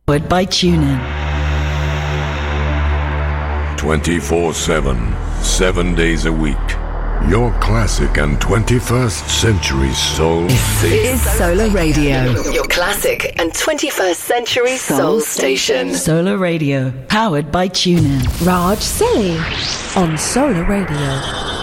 Powered by TuneIn. 24/7, 7 days a week. Your classic and 21st century soul Is Solar Radio. Your classic and 21st century soul station. Solar Radio. Powered by TuneIn. Raj Silly on Solar Radio.